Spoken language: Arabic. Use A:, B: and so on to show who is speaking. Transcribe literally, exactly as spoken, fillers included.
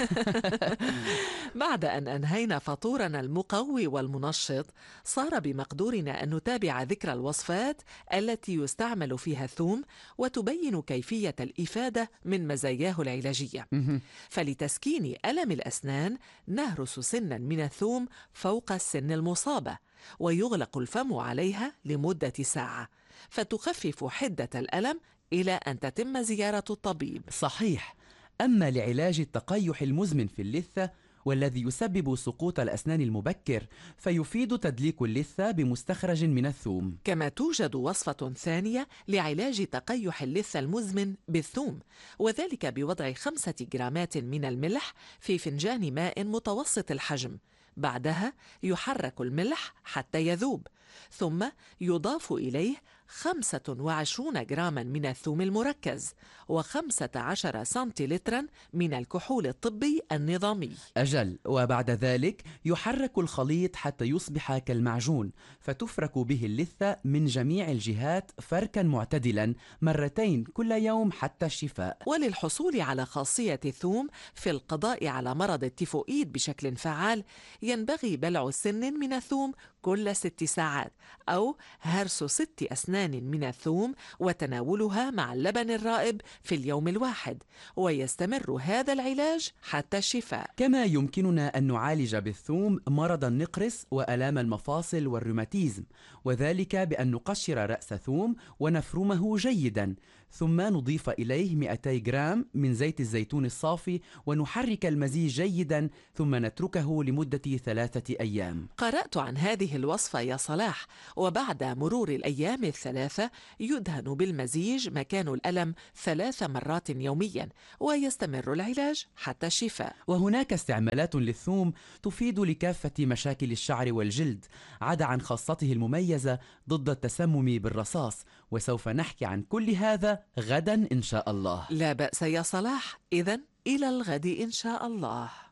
A: بعد أن أنهينا فطورنا المقوي والمنشط، صار بمقدورنا أن نتابع ذكر الوصفات التي يستعمل فيها الثوم وتبين كيفية الإفادة من مزاياه العلاجية. فلتسكين ألم الأسنان نهرس سنا من الثوم فوق السن المصابة، ويغلق الفم عليها لمدة ساعة، فتخفف حدة الألم إلى أن تتم زيارة الطبيب.
B: صحيح. أما لعلاج التقيح المزمن في اللثة والذي يسبب سقوط الأسنان المبكر، فيفيد تدليك اللثة بمستخرج من الثوم.
A: كما توجد وصفة ثانية لعلاج تقيح اللثة المزمن بالثوم، وذلك بوضع خمسة جرامات من الملح في فنجان ماء متوسط الحجم. بعدها يحرك الملح حتى يذوب، ثم يضاف إليه خمسة وعشرين جراما من الثوم المركز وخمسة عشر سنتيلترا من الكحول الطبي النظامي.
B: أجل، وبعد ذلك يحرك الخليط حتى يصبح كالمعجون، فتفرك به اللثة من جميع الجهات فركا معتدلا مرتين كل يوم حتى الشفاء.
A: وللحصول على خاصية الثوم في القضاء على مرض التيفوئيد بشكل فعال، ينبغي بلع سن من الثوم كل ست ساعات، أو هرس ست أسنان من الثوم وتناولها مع اللبن الرائب في اليوم الواحد، ويستمر هذا العلاج حتى الشفاء.
B: كما يمكننا أن نعالج بالثوم مرض النقرس وآلام المفاصل والروماتيزم، وذلك بأن نقشر رأس ثوم ونفرمه جيدا، ثم نضيف إليه مئتي جرام من زيت الزيتون الصافي ونحرك المزيج جيدا، ثم نتركه لمدة ثلاثة أيام.
A: قرأت عن هذه الوصفة يا صلاح، وبعد مرور الأيام الثلاثة يدهن بالمزيج مكان الألم ثلاث مرات يوميا، ويستمر العلاج حتى الشفاء.
B: وهناك استعمالات للثوم تفيد لكافة مشاكل الشعر والجلد، عدا عن خاصته المميزة ضد التسمم بالرصاص، وسوف نحكي عن كل هذا غدا إن شاء الله.
A: لا بأس يا صلاح، إذن إلى الغد إن شاء الله.